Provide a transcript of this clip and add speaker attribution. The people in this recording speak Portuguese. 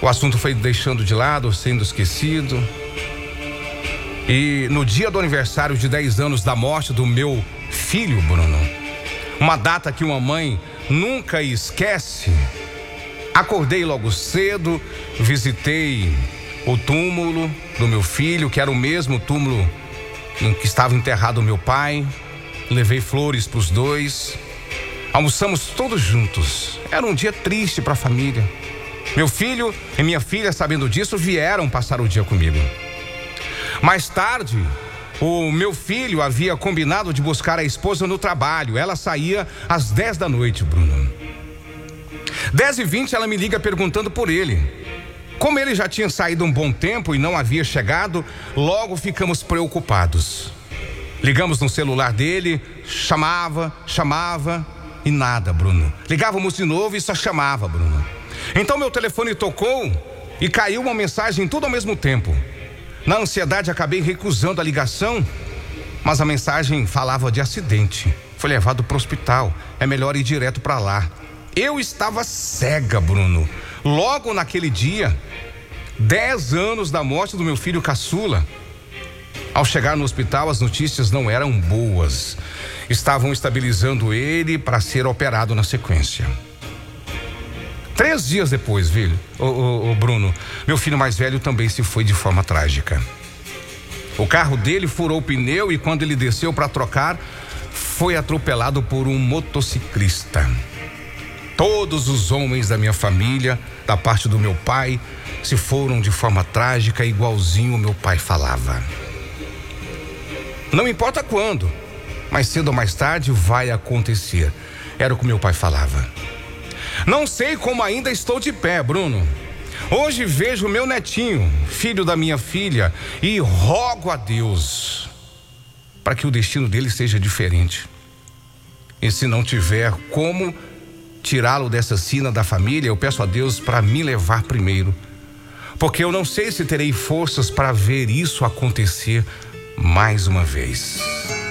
Speaker 1: O assunto foi deixando de lado, sendo esquecido. E no dia do aniversário de 10 anos da morte do meu filho, Bruno, uma data que uma mãe nunca esquece, acordei logo cedo, visitei o túmulo do meu filho, que era o mesmo túmulo em que estava enterrado o meu pai. Levei flores para os dois. Almoçamos todos juntos. Era um dia triste para a família. Meu filho e minha filha, sabendo disso, vieram passar o dia comigo. Mais tarde, o meu filho havia combinado de buscar a esposa no trabalho. Ela saía às 10 da noite, Bruno. 10h20 ela me liga perguntando por ele. Como ele já tinha saído um bom tempo e não havia chegado, logo ficamos preocupados. Ligamos no celular dele, chamava e nada, Bruno. Ligávamos de novo e só chamava, Bruno. Então meu telefone tocou e caiu uma mensagem tudo ao mesmo tempo. Na ansiedade acabei recusando a ligação, mas a mensagem falava de acidente. Foi levado para o hospital, é melhor ir direto para lá. Eu estava cega, Bruno. Logo naquele dia, 10 anos da morte do meu filho caçula. Ao chegar no hospital, as notícias não eram boas. Estavam estabilizando ele para ser operado na sequência. 3 dias depois, Bruno, meu filho mais velho também se foi de forma trágica. O carro dele furou o pneu e quando ele desceu para trocar, foi atropelado por um motociclista. Todos os homens da minha família, da parte do meu pai, se foram de forma trágica, igualzinho o meu pai falava. Não importa quando, mas cedo ou mais tarde vai acontecer. Era o que meu pai falava. Não sei como ainda estou de pé, Bruno. Hoje vejo meu netinho, filho da minha filha, e rogo a Deus para que o destino dele seja diferente. E se não tiver como tirá-lo dessa sina da família, eu peço a Deus para me levar primeiro, porque eu não sei se terei forças para ver isso acontecer mais uma vez.